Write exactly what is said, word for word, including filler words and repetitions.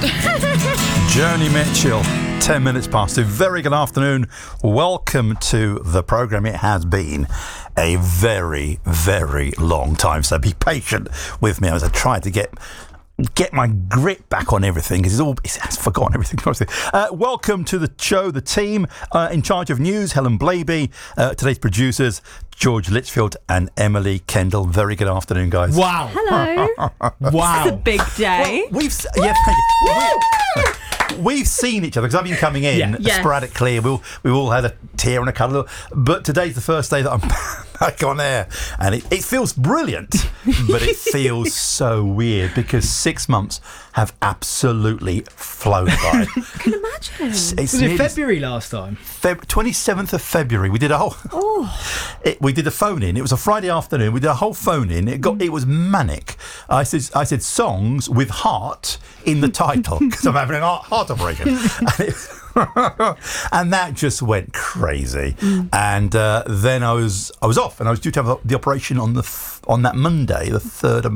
Joni Mitchell, ten minutes past two. Very good afternoon. Welcome to the programme. It has been a very, very long time, so be patient with me as I try to get get my grip back on everything, because it's all it's, it's forgotten everything. Uh, welcome to the show, the team uh, in charge of news, Helen Blaby, uh, today's producers, George Litchfield and Emily Kendall. Very good afternoon, guys. Wow. Hello. Wow. It's a big day. Well, we've yeah, thank you. We- We've seen each other because I've been coming in Yeah. Yes. sporadically. We'll, we've all had a tear and a cuddle. But today's the first day that I'm back on air. And it, it feels brilliant, but it feels so weird because six months have absolutely flown by. I can imagine. It's, it's Was it nearly February last time? Feb- twenty-seventh of February. We did a whole... Oh. It, we did a phone in. It was a Friday afternoon. We did a whole phone in. It got. It was manic. I said. I said songs with heart in the title because I'm having a heart, heart operation, and, it, and that just went crazy. Mm. And uh, then I was I was off, and I was due to have the operation on the th- on that Monday, the third of